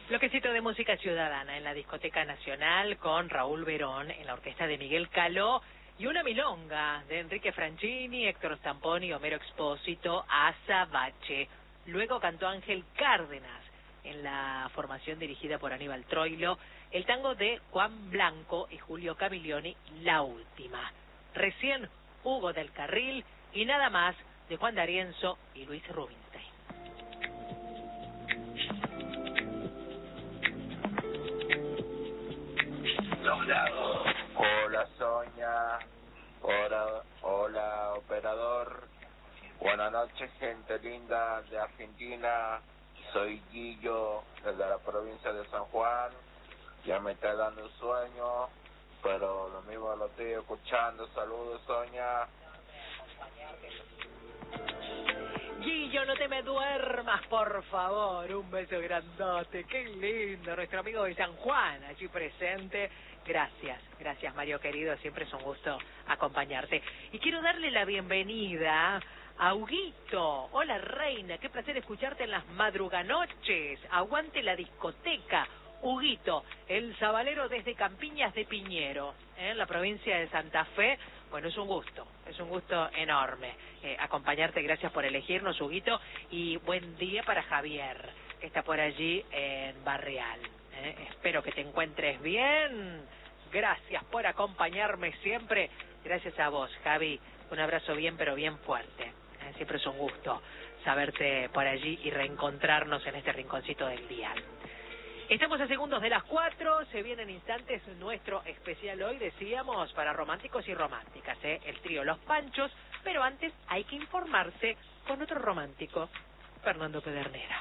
Bloquecito de música ciudadana en la Discoteca Nacional con Raúl Verón en la orquesta de Miguel Caló y una milonga de Enrique Franchini, Héctor Stamponi, Homero Expósito, Azabache. Luego cantó Ángel Cárdenas en la formación dirigida por Aníbal Troilo, el tango de Juan Blanco y Julio Camiglioni, La Última. Recién Hugo del Carril y Nada Más de Juan D'Arienzo y Luis Rubinstein. Hola Sonia, hola operador, buenas noches gente linda de Argentina, soy Guillo desde la provincia de San Juan, ya me está dando sueño, pero lo mismo lo estoy escuchando. Saludos Sonia. Guillo, no te me duermas, por favor. Un beso grandote. Qué lindo. Nuestro amigo de San Juan, allí presente. Gracias Mario querido. Siempre es un gusto acompañarte. Y quiero darle la bienvenida a Huguito. Hola, reina. Qué placer escucharte en las madruganoches. Aguante la discoteca. Huguito, el sabalero desde Campiñas de Piñero, en la provincia de Santa Fe. Bueno, es un gusto enorme acompañarte. Gracias por elegirnos, Huguito, y buen día para Javier, que está por allí en Barreal. Espero que te encuentres bien. Gracias por acompañarme siempre. Gracias a vos, Javi. Un abrazo bien, pero bien fuerte. Siempre es un gusto saberte por allí y reencontrarnos en este rinconcito del dial. Estamos a segundos de las 4, se vienen instantes nuestro especial hoy, decíamos, para románticos y románticas, el trío Los Panchos, pero antes hay que informarse con otro romántico, Fernando Pedernera.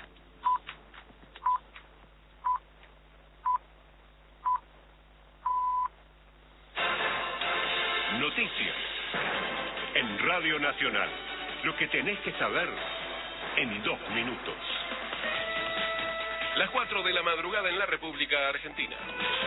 Noticias en Radio Nacional, lo que tenés que saber en 2 minutos. Las 4 de la madrugada en la República Argentina.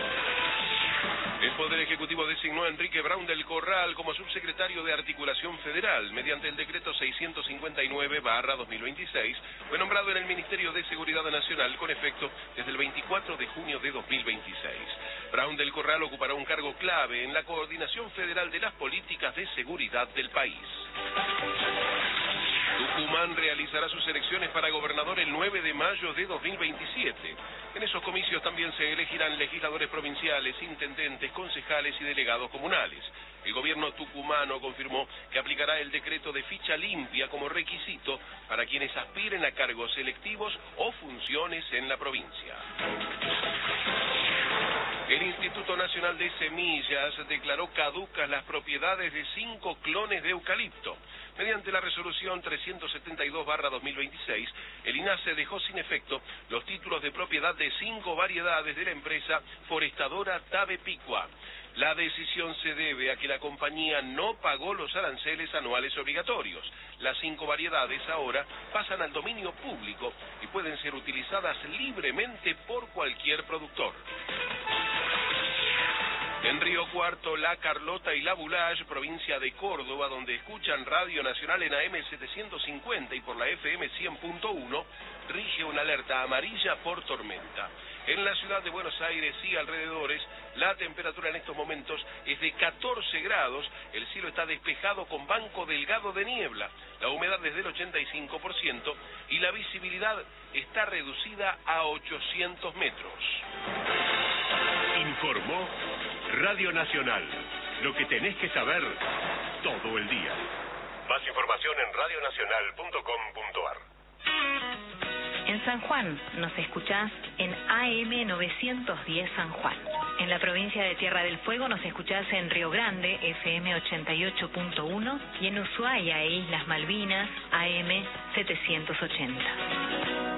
El Poder Ejecutivo designó a Enrique Braun del Corral como subsecretario de Articulación Federal. Mediante el decreto 659/2026, fue nombrado en el Ministerio de Seguridad Nacional con efecto desde el 24 de junio de 2026. Braun del Corral ocupará un cargo clave en la coordinación federal de las políticas de seguridad del país. Tucumán realizará sus elecciones para gobernador el 9 de mayo de 2027. En esos comicios también se elegirán legisladores provinciales, intendentes, concejales y delegados comunales. El gobierno tucumano confirmó que aplicará el decreto de ficha limpia como requisito para quienes aspiren a cargos electivos o funciones en la provincia. El Instituto Nacional de Semillas declaró caducas las propiedades de 5 clones de eucalipto. Mediante la resolución 372/2026, el INASE dejó sin efecto los títulos de propiedad de 5 variedades de la empresa forestadora Tabepicua. La decisión se debe a que la compañía no pagó los aranceles anuales obligatorios. Las 5 variedades ahora pasan al dominio público y pueden ser utilizadas libremente por cualquier productor. En Río Cuarto, La Carlota y La Boulage, provincia de Córdoba, donde escuchan Radio Nacional en AM 750 y por la FM 100.1, rige una alerta amarilla por tormenta. En la ciudad de Buenos Aires y alrededores, la temperatura en estos momentos es de 14 grados, el cielo está despejado con banco delgado de niebla, la humedad es del 85% y la visibilidad está reducida a 800 metros. Informó Radio Nacional, lo que tenés que saber todo el día. Más información en radionacional.com.ar. En San Juan nos escuchás en AM 910 San Juan. En la provincia de Tierra del Fuego nos escuchás en Río Grande, FM 88.1, y en Ushuaia e Islas Malvinas, AM 780.